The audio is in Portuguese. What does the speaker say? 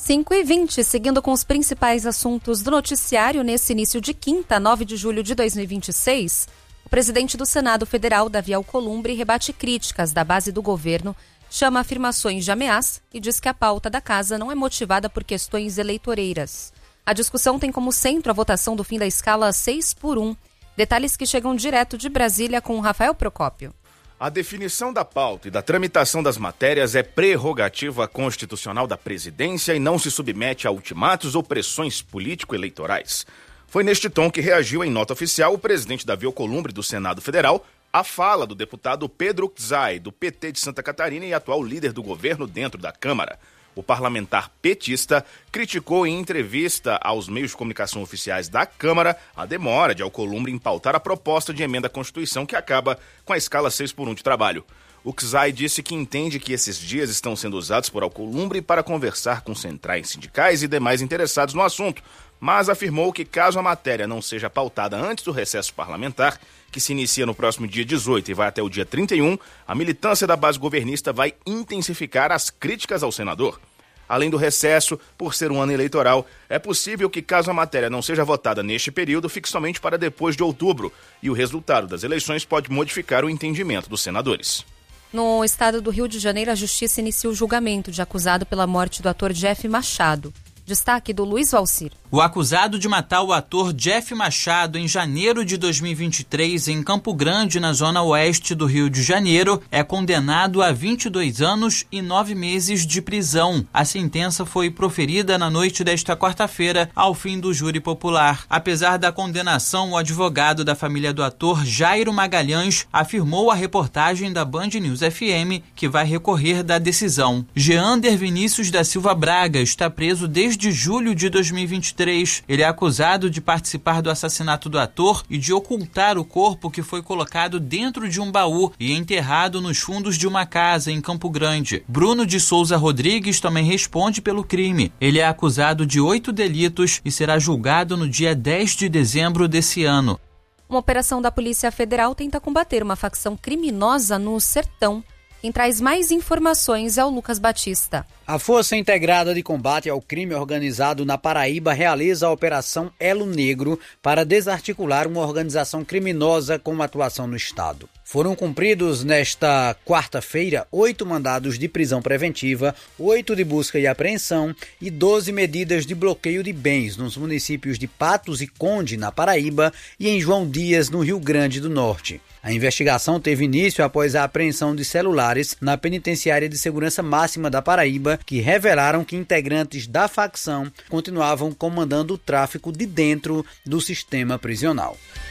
5h20, seguindo com os principais assuntos do noticiário nesse início de quinta, 9 de julho de 2026, o presidente do Senado Federal, Davi Alcolumbre, rebate críticas da base do governo, chama afirmações de ameaça e diz que a pauta da casa não é motivada por questões eleitoreiras. A discussão tem como centro a votação do fim da escala 6x1. Detalhes que chegam direto de Brasília com Rafael Procópio. A definição da pauta e da tramitação das matérias é prerrogativa constitucional da presidência e não se submete a ultimatos ou pressões político-eleitorais. Foi neste tom que reagiu em nota oficial o presidente Davi Alcolumbre do Senado Federal à fala do deputado Pedro Uczai, do PT de Santa Catarina e atual líder do governo dentro da Câmara. O parlamentar petista criticou em entrevista aos meios de comunicação oficiais da Câmara a demora de Alcolumbre em pautar a proposta de emenda à Constituição que acaba com a escala 6x1 de trabalho. O Uczai disse que entende que esses dias estão sendo usados por Alcolumbre para conversar com centrais sindicais e demais interessados no assunto, mas afirmou que caso a matéria não seja pautada antes do recesso parlamentar, que se inicia no próximo dia 18 e vai até o dia 31, a militância da base governista vai intensificar as críticas ao senador. Além do recesso, por ser um ano eleitoral, é possível que, caso a matéria não seja votada neste período, fique somente para depois de outubro, e o resultado das eleições pode modificar o entendimento dos senadores. No estado do Rio de Janeiro, a Justiça inicia o julgamento de acusado pela morte do ator Jeff Machado. Destaque do Luiz Valcir. O acusado de matar o ator Jeff Machado em janeiro de 2023 em Campo Grande, na zona oeste do Rio de Janeiro, é condenado a 22 anos e 9 meses de prisão. A sentença foi proferida na noite desta quarta-feira, ao fim do júri popular. Apesar da condenação, o advogado da família do ator, Jairo Magalhães, afirmou à reportagem da Band News FM que vai recorrer da decisão. Geander Vinícius da Silva Braga está preso desde julho de 2023. Ele é acusado de participar do assassinato do ator e de ocultar o corpo que foi colocado dentro de um baú e enterrado nos fundos de uma casa em Campo Grande. Bruno de Souza Rodrigues também responde pelo crime. Ele é acusado de 8 delitos e será julgado no dia 10 de dezembro desse ano. Uma operação da Polícia Federal tenta combater uma facção criminosa no Sertão. Quem traz mais informações é o Lucas Batista. A Força Integrada de Combate ao Crime Organizado na Paraíba realiza a Operação Elo Negro para desarticular uma organização criminosa com atuação no estado. Foram cumpridos nesta quarta-feira 8 mandados de prisão preventiva, 8 de busca e apreensão e 12 medidas de bloqueio de bens nos municípios de Patos e Conde, na Paraíba, e em João Dias, no Rio Grande do Norte. A investigação teve início após a apreensão de celulares na Penitenciária de Segurança Máxima da Paraíba, que revelaram que integrantes da facção continuavam comandando o tráfico de dentro do sistema prisional.